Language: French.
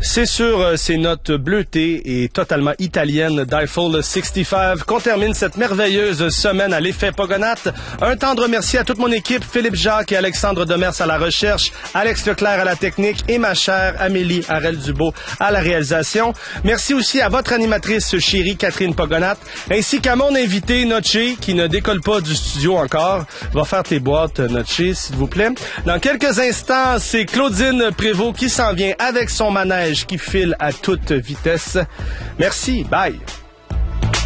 C'est sur ces notes bleutées et totalement italiennes d'Eiffel 65 qu'on termine cette merveilleuse semaine à l'effet Pogonates. Un tendre merci à toute mon équipe, Philippe Jacques et Alexandre Demers à la recherche, Alex Leclerc à la technique et ma chère Amélie Harel-Dubo à la réalisation. Merci aussi à votre animatrice chérie Catherine Pogonates, ainsi qu'à mon invité Noché, qui ne décolle pas du studio encore. Va faire tes boîtes, Noché, s'il vous plaît. Dans quelques instants, c'est Claudine Prévost qui s'en vient avec son manège qui file à toute vitesse. Merci, bye!